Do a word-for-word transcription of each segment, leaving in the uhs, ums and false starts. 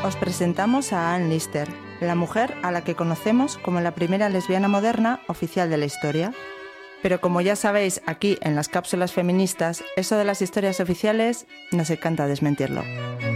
os presentamos a Anne Lister, la mujer a la que conocemos como la primera lesbiana moderna oficial de la historia. Pero como ya sabéis, aquí en las cápsulas feministas, eso de las historias oficiales nos encanta desmentirlo.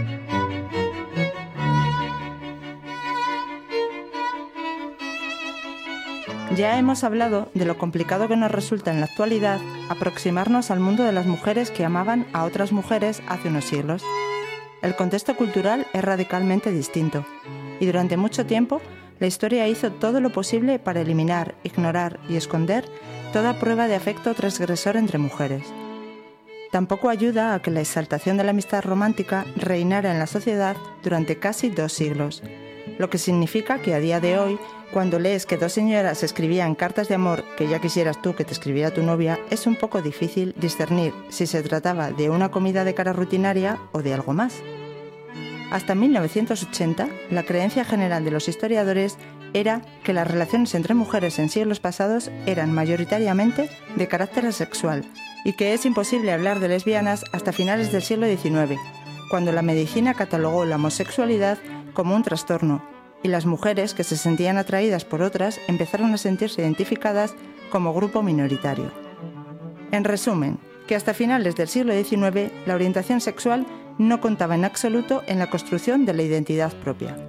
Ya hemos hablado de lo complicado que nos resulta en la actualidad aproximarnos al mundo de las mujeres que amaban a otras mujeres hace unos siglos. El contexto cultural es radicalmente distinto, y durante mucho tiempo la historia hizo todo lo posible para eliminar, ignorar y esconder toda prueba de afecto transgresor entre mujeres. Tampoco ayuda a que la exaltación de la amistad romántica reinara en la sociedad durante casi dos siglos, lo que significa que a día de hoy, cuando lees que dos señoras escribían cartas de amor que ya quisieras tú que te escribiera tu novia, es un poco difícil discernir si se trataba de una comida de cara rutinaria o de algo más. Hasta mil novecientos ochenta, la creencia general de los historiadores era que las relaciones entre mujeres en siglos pasados eran mayoritariamente de carácter sexual y que es imposible hablar de lesbianas hasta finales del siglo diecinueve, cuando la medicina catalogó la homosexualidad como un trastorno, y las mujeres que se sentían atraídas por otras empezaron a sentirse identificadas como grupo minoritario. En resumen, que hasta finales del siglo diecinueve la orientación sexual no contaba en absoluto en la construcción de la identidad propia.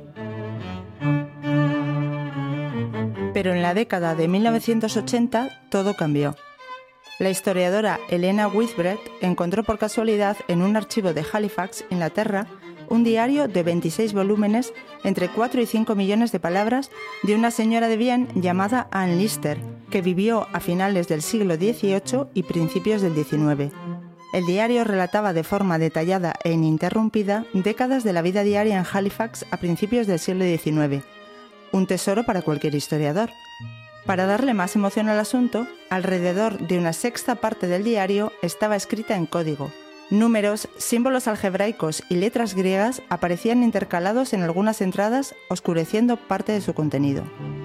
Pero en la década de mil novecientos ochenta todo cambió. La historiadora Helena Whitbread encontró por casualidad en un archivo de Halifax, Inglaterra, un diario de veintiséis volúmenes, entre cuatro y cinco millones de palabras, de una señora de bien llamada Anne Lister, que vivió a finales del siglo dieciocho y principios del diecinueve. El diario relataba de forma detallada e ininterrumpida décadas de la vida diaria en Halifax a principios del siglo diecinueve. Un tesoro para cualquier historiador. Para darle más emoción al asunto, alrededor de una sexta parte del diario estaba escrita en código. Números, símbolos algebraicos y letras griegas aparecían intercalados en algunas entradas, oscureciendo parte de su contenido.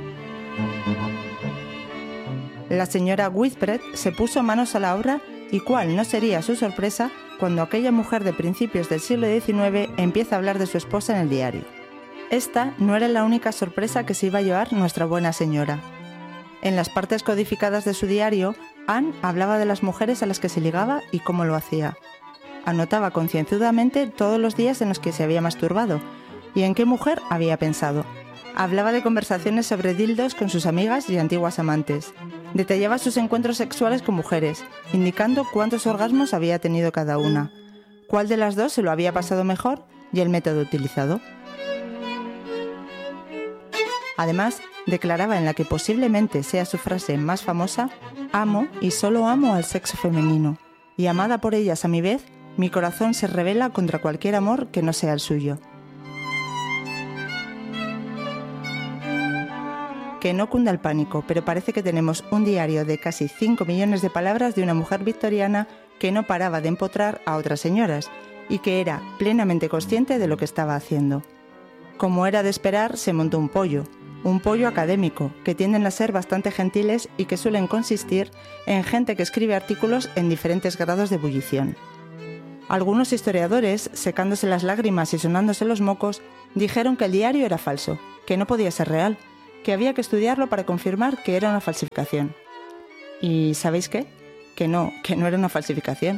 La señora Whitbread se puso manos a la obra y cuál no sería su sorpresa cuando aquella mujer de principios del siglo diecinueve empieza a hablar de su esposa en el diario. Esta no era la única sorpresa que se iba a llevar nuestra buena señora. En las partes codificadas de su diario, Anne hablaba de las mujeres a las que se ligaba y cómo lo hacía. Anotaba concienzudamente todos los días en los que se había masturbado y en qué mujer había pensado. Hablaba de conversaciones sobre dildos con sus amigas y antiguas amantes. Detallaba sus encuentros sexuales con mujeres, indicando cuántos orgasmos había tenido cada una, cuál de las dos se lo había pasado mejor y el método utilizado. Además, declaraba en la que posiblemente sea su frase más famosa: «Amo y solo amo al sexo femenino, y amada por ellas a mi vez, mi corazón se rebela contra cualquier amor que no sea el suyo». Que no cunda el pánico, pero parece que tenemos un diario de casi cinco millones de palabras de una mujer victoriana que no paraba de empotrar a otras señoras y que era plenamente consciente de lo que estaba haciendo. Como era de esperar, se montó un pollo, un pollo académico, que tienden a ser bastante gentiles y que suelen consistir en gente que escribe artículos en diferentes grados de ebullición. Algunos historiadores, secándose las lágrimas y sonándose los mocos, dijeron que el diario era falso, que no podía ser real, que había que estudiarlo para confirmar que era una falsificación. ¿Y sabéis qué? Que no, que no era una falsificación.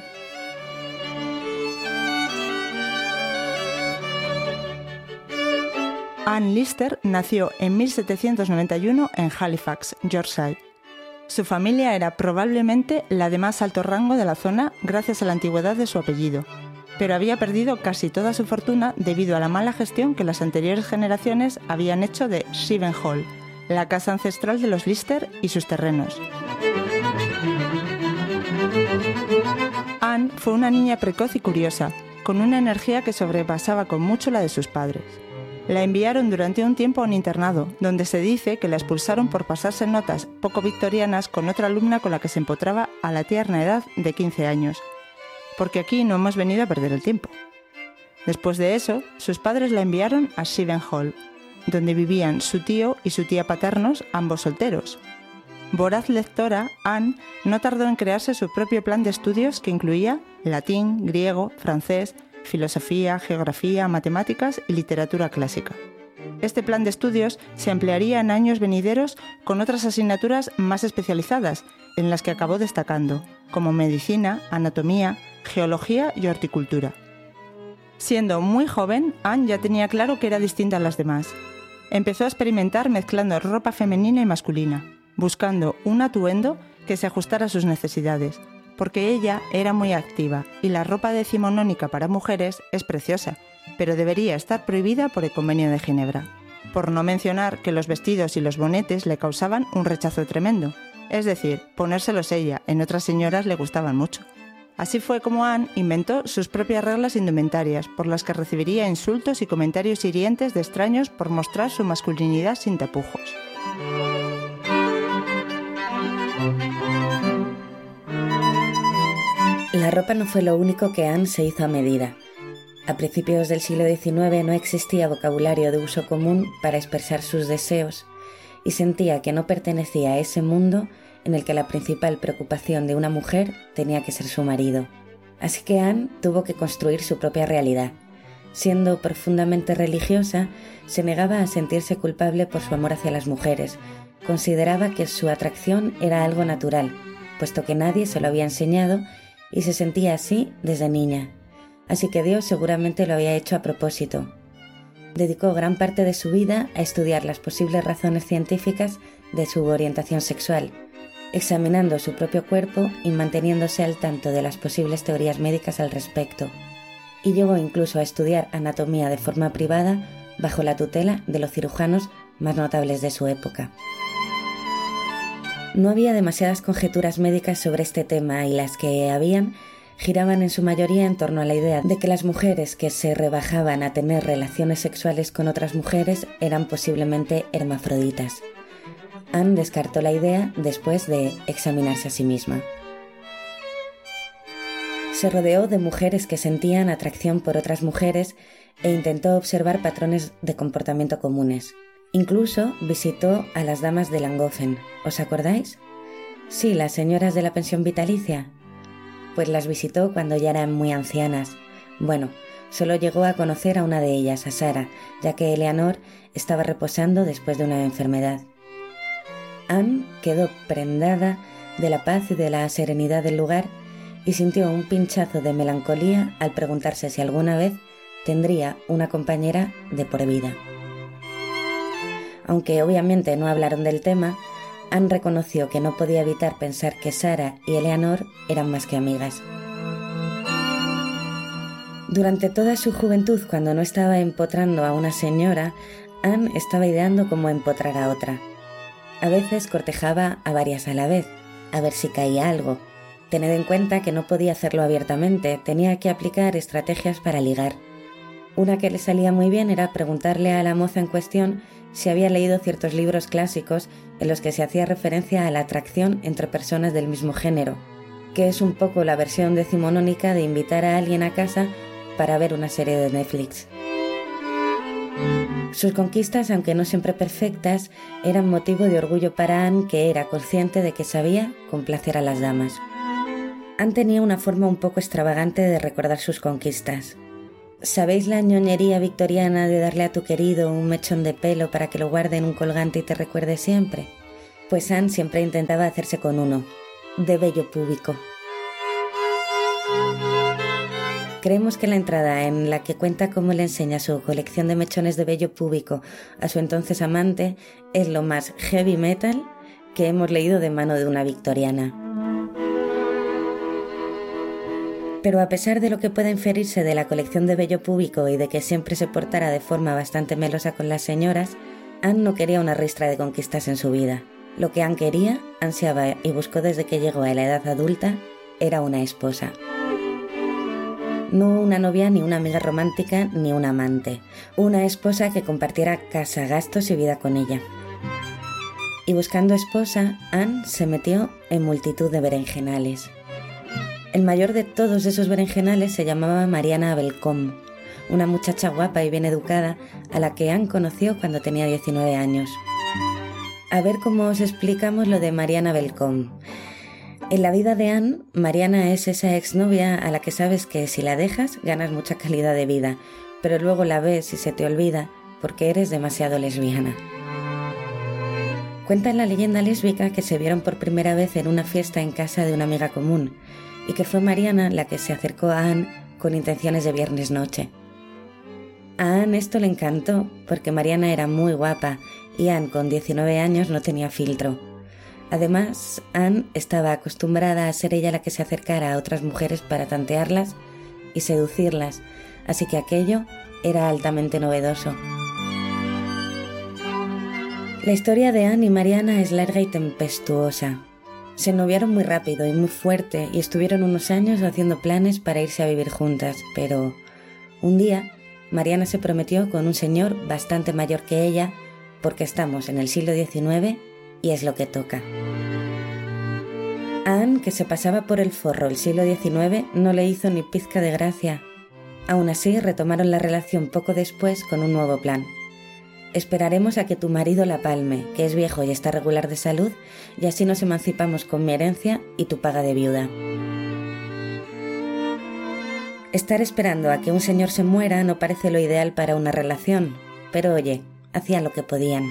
Anne Lister nació en mil setecientos noventa y uno en Halifax, Yorkshire. Su familia era probablemente la de más alto rango de la zona gracias a la antigüedad de su apellido, pero había perdido casi toda su fortuna debido a la mala gestión que las anteriores generaciones habían hecho de Shiven Hall, la casa ancestral de los Lister y sus terrenos. Anne fue una niña precoz y curiosa, con una energía que sobrepasaba con mucho la de sus padres. La enviaron durante un tiempo a un internado, donde se dice que la expulsaron por pasarse notas poco victorianas con otra alumna con la que se empotraba a la tierna edad de quince años. Porque aquí no hemos venido a perder el tiempo. Después de eso, sus padres la enviaron a Shiven Hall, donde vivían su tío y su tía paternos, ambos solteros. Voraz lectora, Anne no tardó en crearse su propio plan de estudios que incluía latín, griego, francés, filosofía, geografía, matemáticas y literatura clásica. Este plan de estudios se ampliaría en años venideros con otras asignaturas más especializadas, en las que acabó destacando, como medicina, anatomía, geología y horticultura. Siendo muy joven, Anne ya tenía claro que era distinta a las demás. Empezó a experimentar mezclando ropa femenina y masculina, buscando un atuendo que se ajustara a sus necesidades, porque ella era muy activa y la ropa decimonónica para mujeres es preciosa, pero debería estar prohibida por el Convenio de Ginebra. Por no mencionar que los vestidos y los bonetes le causaban un rechazo tremendo, es decir, ponérselos ella, en otras señoras le gustaban mucho. Así fue como Anne inventó sus propias reglas indumentarias, por las que recibiría insultos y comentarios hirientes de extraños por mostrar su masculinidad sin tapujos. La ropa no fue lo único que Anne se hizo a medida. A principios del siglo diecinueve no existía vocabulario de uso común para expresar sus deseos y sentía que no pertenecía a ese mundo en el que la principal preocupación de una mujer tenía que ser su marido. Así que Anne tuvo que construir su propia realidad. Siendo profundamente religiosa, se negaba a sentirse culpable por su amor hacia las mujeres. Consideraba que su atracción era algo natural, puesto que nadie se lo había enseñado y se sentía así desde niña. Así que Dios seguramente lo había hecho a propósito. Dedicó gran parte de su vida a estudiar las posibles razones científicas de su orientación sexual, examinando su propio cuerpo y manteniéndose al tanto de las posibles teorías médicas al respecto. Y llegó incluso a estudiar anatomía de forma privada bajo la tutela de los cirujanos más notables de su época. No había demasiadas conjeturas médicas sobre este tema y las que habían giraban en su mayoría en torno a la idea de que las mujeres que se rebajaban a tener relaciones sexuales con otras mujeres eran posiblemente hermafroditas. Anne descartó la idea después de examinarse a sí misma. Se rodeó de mujeres que sentían atracción por otras mujeres e intentó observar patrones de comportamiento comunes. Incluso visitó a las damas de Langofen, ¿os acordáis? Sí, las señoras de la pensión vitalicia. Pues las visitó cuando ya eran muy ancianas. Bueno, solo llegó a conocer a una de ellas, a Sara, ya que Eleanor estaba reposando después de una enfermedad. Anne quedó prendada de la paz y de la serenidad del lugar y sintió un pinchazo de melancolía al preguntarse si alguna vez tendría una compañera de por vida. Aunque obviamente no hablaron del tema, Anne reconoció que no podía evitar pensar que Sara y Eleanor eran más que amigas. Durante toda su juventud, cuando no estaba empotrando a una señora, Anne estaba ideando cómo empotrar a otra. A veces cortejaba a varias a la vez, a ver si caía algo. Tened en cuenta que no podía hacerlo abiertamente, tenía que aplicar estrategias para ligar. Una que le salía muy bien era preguntarle a la moza en cuestión si había leído ciertos libros clásicos en los que se hacía referencia a la atracción entre personas del mismo género, que es un poco la versión decimonónica de invitar a alguien a casa para ver una serie de Netflix. Sus conquistas, aunque no siempre perfectas, eran motivo de orgullo para Anne, que era consciente de que sabía complacer a las damas. Anne tenía una forma un poco extravagante de recordar sus conquistas. ¿Sabéis la ñoñería victoriana de darle a tu querido un mechón de pelo para que lo guarde en un colgante y te recuerde siempre? Pues Anne siempre intentaba hacerse con uno, de vello púbico. Creemos que la entrada en la que cuenta cómo le enseña su colección de mechones de vello púbico a su entonces amante es lo más heavy metal que hemos leído de mano de una victoriana. Pero a pesar de lo que pueda inferirse de la colección de vello púbico y de que siempre se portara de forma bastante melosa con las señoras, Anne no quería una ristra de conquistas en su vida. Lo que Anne quería, ansiaba y buscó desde que llegó a la edad adulta, era una esposa. No una novia, ni una amiga romántica, ni una amante. Una esposa que compartiera casa, gastos y vida con ella. Y buscando esposa, Anne se metió en multitud de berenjenales. El mayor de todos esos berenjenales se llamaba Mariana Abelcom, una muchacha guapa y bien educada a la que Anne conoció cuando tenía diecinueve años. A ver cómo os explicamos lo de Mariana Abelcom. En la vida de Anne, Mariana es esa exnovia a la que sabes que si la dejas ganas mucha calidad de vida, pero luego la ves y se te olvida porque eres demasiado lesbiana. Cuenta la leyenda lésbica que se vieron por primera vez en una fiesta en casa de una amiga común y que fue Mariana la que se acercó a Anne con intenciones de viernes noche. A Anne esto le encantó porque Mariana era muy guapa y Anne con diecinueve años no tenía filtro. Además, Anne estaba acostumbrada a ser ella la que se acercara a otras mujeres para tantearlas y seducirlas, así que aquello era altamente novedoso. La historia de Anne y Mariana es larga y tempestuosa. Se noviaron muy rápido y muy fuerte y estuvieron unos años haciendo planes para irse a vivir juntas, pero un día Mariana se prometió con un señor bastante mayor que ella porque estamos en el siglo diecinueve y es lo que toca. A Anne, que se pasaba por el forro el siglo diecinueve, no le hizo ni pizca de gracia. Aún así, retomaron la relación poco después con un nuevo plan. Esperaremos a que tu marido la palme, que es viejo y está regular de salud, y así nos emancipamos con mi herencia y tu paga de viuda. Estar esperando a que un señor se muera no parece lo ideal para una relación, pero oye, hacían lo que podían.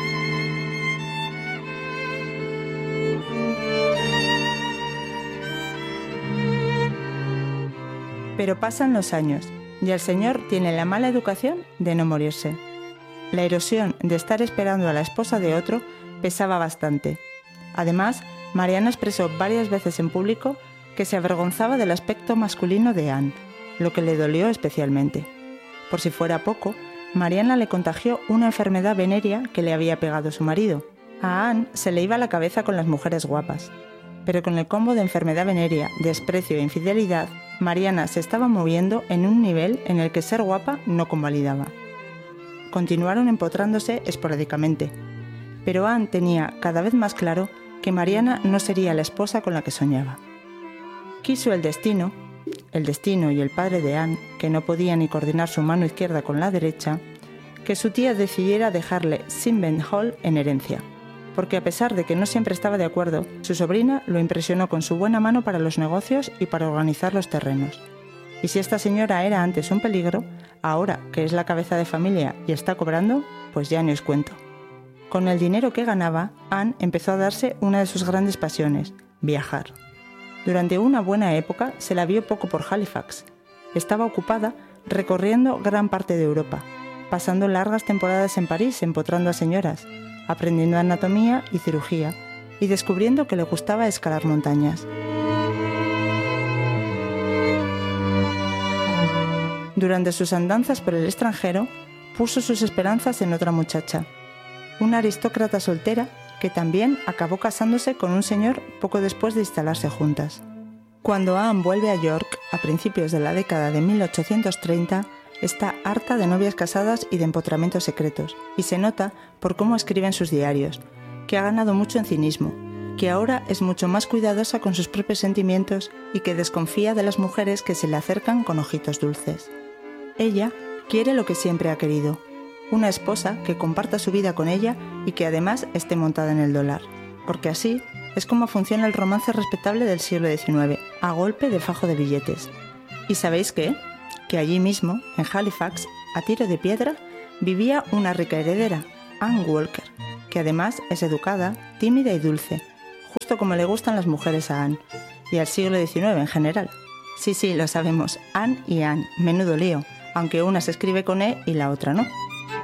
Pero pasan los años y el señor tiene la mala educación de no morirse. La erosión de estar esperando a la esposa de otro pesaba bastante. Además, Mariana expresó varias veces en público que se avergonzaba del aspecto masculino de Anne, lo que le dolió especialmente. Por si fuera poco, Mariana le contagió una enfermedad venérea que le había pegado su marido. A Anne se le iba la cabeza con las mujeres guapas, pero con el combo de enfermedad venérea, desprecio e infidelidad, Mariana se estaba moviendo en un nivel en el que ser guapa no convalidaba. Continuaron empotrándose esporádicamente, pero Anne tenía cada vez más claro que Mariana no sería la esposa con la que soñaba. Quiso el destino, el destino y el padre de Anne, que no podía ni coordinar su mano izquierda con la derecha, que su tía decidiera dejarle Sinbend Hall en herencia, porque a pesar de que no siempre estaba de acuerdo, su sobrina lo impresionó con su buena mano para los negocios y para organizar los terrenos. Y si esta señora era antes un peligro, ahora que es la cabeza de familia y está cobrando, pues ya ni os cuento. Con el dinero que ganaba, Anne empezó a darse una de sus grandes pasiones, viajar. Durante una buena época se la vio poco por Halifax. Estaba ocupada recorriendo gran parte de Europa, pasando largas temporadas en París empotrando a señoras, aprendiendo anatomía y cirugía y descubriendo que le gustaba escalar montañas. Durante sus andanzas por el extranjero, puso sus esperanzas en otra muchacha, una aristócrata soltera que también acabó casándose con un señor poco después de instalarse juntas. Cuando Anne vuelve a York, a principios de la década de mil ochocientos treinta, está harta de novias casadas y de empotramientos secretos, y se nota por cómo escribe en sus diarios, que ha ganado mucho en cinismo, que ahora es mucho más cuidadosa con sus propios sentimientos y que desconfía de las mujeres que se le acercan con ojitos dulces. Ella quiere lo que siempre ha querido, una esposa que comparta su vida con ella y que además esté montada en el dólar, porque así es como funciona el romance respetable del siglo diecinueve, a golpe de fajo de billetes. ¿Y sabéis qué? Que allí mismo, en Halifax, a tiro de piedra, vivía una rica heredera, Anne Walker, que además es educada, tímida y dulce, justo como le gustan las mujeres a Anne, y al siglo diecinueve en general. Sí, sí, lo sabemos, Anne y Anne, menudo lío, aunque una se escribe con E y la otra no.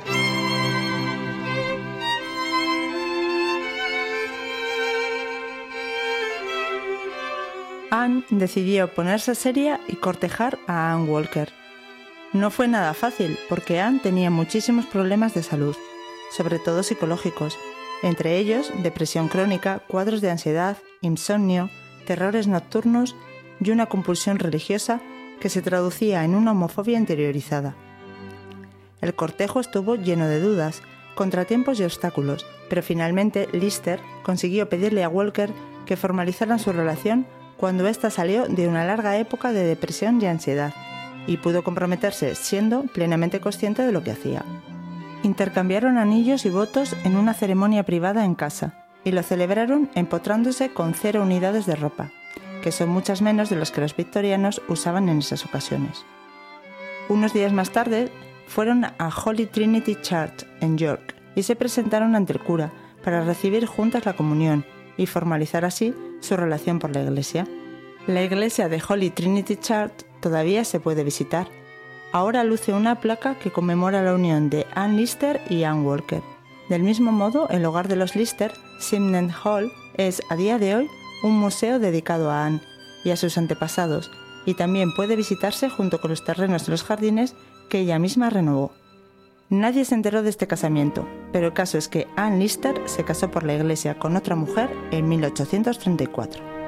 Anne decidió ponerse seria y cortejar a Anne Walker. No fue nada fácil, porque Anne tenía muchísimos problemas de salud, sobre todo psicológicos, entre ellos depresión crónica, cuadros de ansiedad, insomnio, terrores nocturnos y una compulsión religiosa que se traducía en una homofobia interiorizada. El cortejo estuvo lleno de dudas, contratiempos y obstáculos, pero finalmente Lister consiguió pedirle a Walker que formalizaran su relación cuando ésta salió de una larga época de depresión y ansiedad, y pudo comprometerse siendo plenamente consciente de lo que hacía. Intercambiaron anillos y votos en una ceremonia privada en casa, y lo celebraron empotrándose con cero unidades de ropa, que son muchas menos de las que los victorianos usaban en esas ocasiones. Unos días más tarde fueron a Holy Trinity Church en York y se presentaron ante el cura para recibir juntas la comunión y formalizar así su relación por la iglesia. La iglesia de Holy Trinity Church todavía se puede visitar. Ahora luce una placa que conmemora la unión de Anne Lister y Anne Walker. Del mismo modo, el hogar de los Lister, Simnel Hall, es a día de hoy un museo dedicado a Anne y a sus antepasados, y también puede visitarse junto con los terrenos de los jardines que ella misma renovó. Nadie se enteró de este casamiento, pero el caso es que Anne Lister se casó por la iglesia con otra mujer en mil ochocientos treinta y cuatro.